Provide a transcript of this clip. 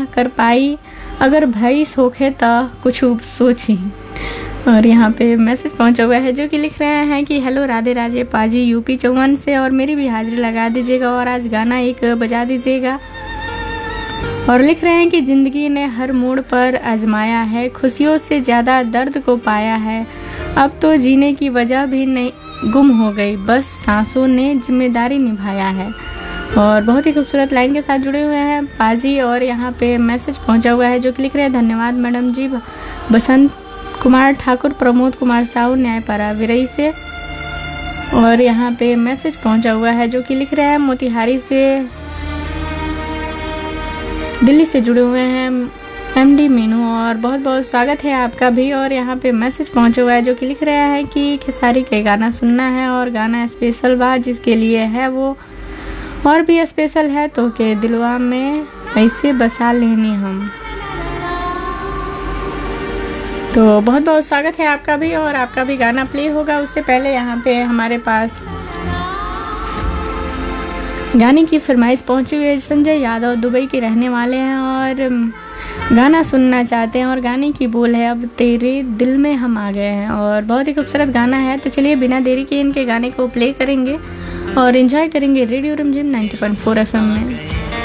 कर पाई, अगर भई सोखे ता कुछ सोची। और यहाँ पे मैसेज पहुंचा हुआ है जो कि लिख रहे हैं कि हेलो राधे राजे पाजी यूपी 54 से, और मेरी भी हाजिरी लगा दीजिएगा और आज गाना एक बजा दीजिएगा। और लिख रहे हैं कि ज़िंदगी ने हर मोड़ पर आजमाया है, खुशियों से ज़्यादा दर्द को पाया है, अब तो जीने की वजह भी नहीं गुम हो गई, बस सांसों ने जिम्मेदारी निभाया है। और बहुत ही खूबसूरत लाइन के साथ जुड़े हुए हैं पाजी। और यहाँ पे मैसेज पहुंचा हुआ है जो कि लिख रहे हैं धन्यवाद मैडम जी, बसंत कुमार ठाकुर, प्रमोद कुमार साहू, न्यायपाड़ा विरई से। और यहाँ पे मैसेज पहुंचा हुआ है जो कि लिख रहे हैं मोतिहारी से, दिल्ली से जुड़े हुए हैं एमडी मीनू, और बहुत बहुत स्वागत है आपका भी। और यहाँ पे मैसेज पहुंचा हुआ है जो कि लिख रहा है कि खेसारी के गाना सुनना है और गाना स्पेशल बा जिसके लिए है वो और भी स्पेशल है, तो के दिलवा में ऐसे बसा लेनी हम। तो बहुत बहुत स्वागत है आपका भी, और आपका भी गाना प्ले होगा। उससे पहले यहाँ पे हमारे पास गाने की फरमाइश पहुंची हुई है। संजय यादव दुबई के रहने वाले हैं और गाना सुनना चाहते हैं, और गाने की बोल है अब तेरे दिल में हम आ गए हैं। और बहुत ही खूबसूरत गाना है, तो चलिए बिना देरी के इनके गाने को प्ले करेंगे और एंजॉय करेंगे रेडियो रिमझिम 90.4 FM में।